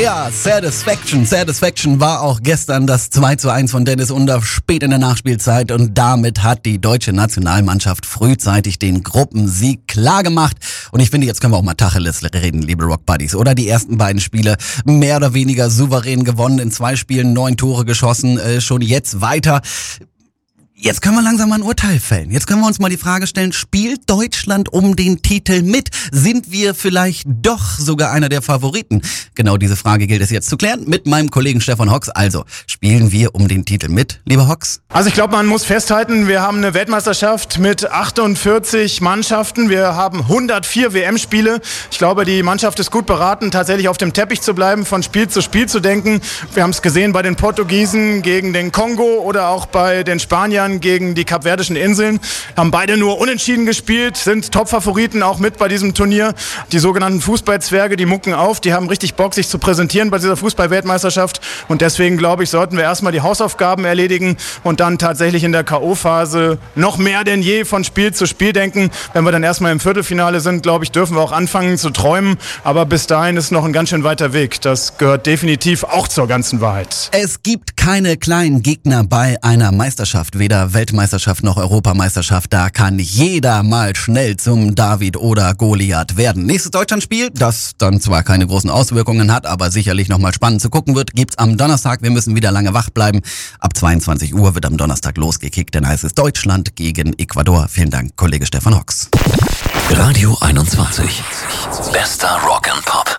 Ja, Satisfaction war auch gestern das 2:1 von Dennis Undaff spät in der Nachspielzeit und damit hat die deutsche Nationalmannschaft frühzeitig den Gruppensieg klargemacht. Und ich finde, jetzt können wir auch mal Tacheles reden, liebe Rock Buddies. Oder die ersten beiden Spiele mehr oder weniger souverän gewonnen, in 2 Spielen 9 Tore geschossen, schon jetzt weiter. Jetzt können wir langsam mal ein Urteil fällen. Jetzt können wir uns mal die Frage stellen, spielt Deutschland um den Titel mit? Sind wir vielleicht doch sogar einer der Favoriten? Genau diese Frage gilt es jetzt zu klären mit meinem Kollegen Stefan Hox. Also, spielen wir um den Titel mit, lieber Hox? Also ich glaube, man muss festhalten, wir haben eine Weltmeisterschaft mit 48 Mannschaften. Wir haben 104 WM-Spiele. Ich glaube, die Mannschaft ist gut beraten, tatsächlich auf dem Teppich zu bleiben, von Spiel zu Spiel zu denken. Wir haben es gesehen bei den Portugiesen gegen den Kongo oder auch bei den Spaniern gegen die Kapverdischen Inseln. Haben beide nur unentschieden gespielt, sind Top-Favoriten auch mit bei diesem Turnier. Die sogenannten Fußballzwerge, die mucken auf, die haben richtig Bock, sich zu präsentieren bei dieser Fußball-Weltmeisterschaft. Und deswegen, glaube ich, sollten wir erstmal die Hausaufgaben erledigen und dann tatsächlich in der K.O.-Phase noch mehr denn je von Spiel zu Spiel denken. Wenn wir dann erstmal im Viertelfinale sind, glaube ich, dürfen wir auch anfangen zu träumen. Aber bis dahin ist noch ein ganz schön weiter Weg. Das gehört definitiv auch zur ganzen Wahrheit. Es gibt keine kleinen Gegner bei einer Meisterschaft, weder Weltmeisterschaft noch Europameisterschaft. Da kann jeder mal schnell zum David oder Goliath werden. Nächstes Deutschlandspiel, das dann zwar keine großen Auswirkungen hat, aber sicherlich nochmal spannend zu gucken wird, gibt's am Donnerstag. Wir müssen wieder lange wach bleiben. Ab 22 Uhr wird am Donnerstag losgekickt, denn heißt es Deutschland gegen Ecuador. Vielen Dank, Kollege Stefan Hox. Radio 21. Bester Rock and Pop.